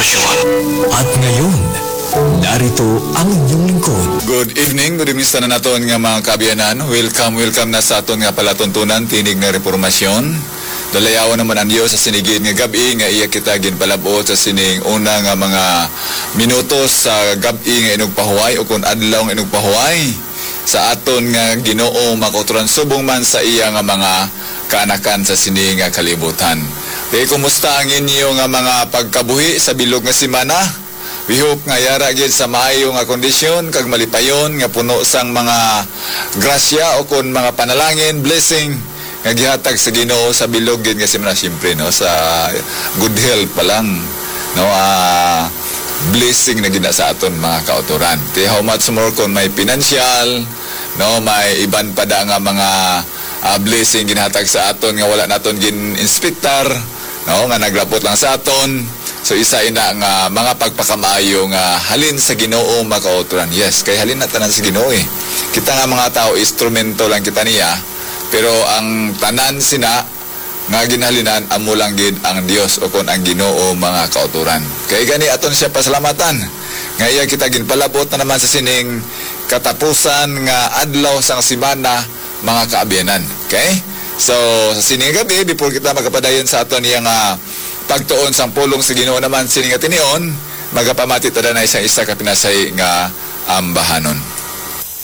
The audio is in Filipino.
impormasyon. At ngayon, narito ang inyong lingkod. Good evening sa na naton nga mga kaabyanan. Welcome na sa aton nga palatuntunan tinig nga reformasyon. Dalayawan naman ang Diyos sa sinigid nga gabi nga iya kita ginpalabot sa sining una nga mga minutos sa gabi nga inugpahuway o kung adlaw nga inugpahuway sa aton nga Ginoo makotran subong man sa iya nga mga kaanakan sa sining nga kalibutan. Kaya kumusta ang inyo nga mga pagkabuhi sa bilog nga simana? We hope nga yara gid sa maayo nga kondisyon kag malipayon nga puno sang mga grasya o kun mga panalangin, blessing nga gihatag sa Ginoo sa bilog gid nga simana, siyempre no, sa good health pa lang no, blessing na gina sa aton mga kauturan. Kaya how much more kung may financial no, may iban pa da nga mga blessing ginhatag sa aton nga wala naton gin inspektor no, nga naglapot lang sa aton. So isa ina nga mga pagpakamaayo nga halin sa Ginoo makauturan. Yes, kay halin na tanan sa Ginoo eh. Kita nga mga tao instrumento lang kita niya, pero ang tanan sina nga ginhalinan amo lang gid ang Dios o kon ang Ginoo mga kauturan. Kay gani aton siya pasalamatan. Nga iya kita ginpalabot na naman sa sining katapusan nga adlaw sang simana mga kaabyanan. Okay? So sa sining gabi before kita magapadayon sa aton yang pagtuon sang pulong sa Ginoo naman sining nga tinion magapamati tada na isang isa ka pinasay nga ambahanon.